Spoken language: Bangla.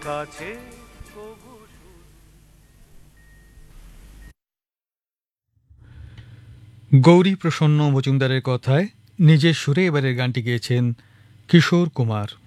কাছে গৌরী প্রসন্ন মজুমদারের কথায় নিজের সুরে এবারের গানটি গেয়েছেন কিশোর কুমার।